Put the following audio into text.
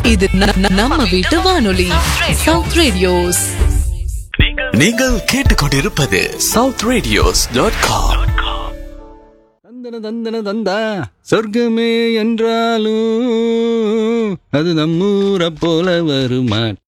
இது நம்ம வீட்டு வானொலி சவுத் ரேடியோஸ். நீங்கள் கேட்டுக்கொண்டிருப்பது southradios.com. தந்தன தந்தன தந்தா சொர்க்கமே என்றாலும் அது நம்மூரை போல வருமா?